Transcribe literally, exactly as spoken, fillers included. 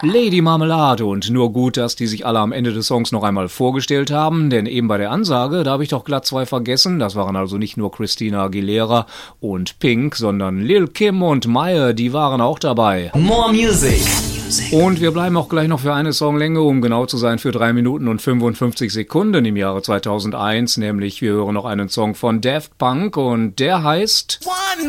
Lady Marmelade und nur gut, dass die sich alle am Ende des Songs noch einmal vorgestellt haben, denn eben bei der Ansage, da habe ich doch glatt zwei vergessen. Das waren also nicht nur Christina Aguilera und Pink, sondern Lil' Kim und Maya, die waren auch dabei. More Music. Und wir bleiben auch gleich noch für eine Songlänge, um genau zu sein, für drei Minuten und fünfundfünfzig Sekunden im Jahre zweitausendeins, nämlich wir hören noch einen Song von Daft Punk und der heißt...